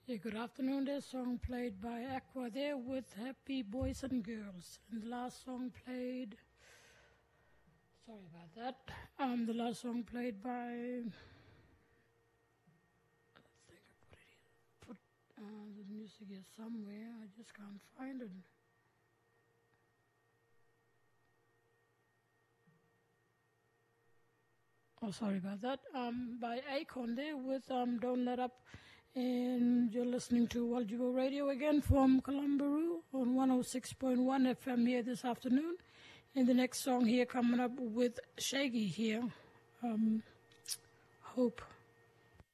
Yeah, good afternoon. There's a song played by Aqua there with Happy Boys and Girls. And the last song played, sorry about that. The last song played by, I think I put the music here somewhere. I just can't find it. Oh, sorry about that. By Akon there with Don't Let Up. And you're listening to Waljibo Radio again from Colombo on 106.1 FM here this afternoon. And the next song here coming up with Shaggy here, Hope.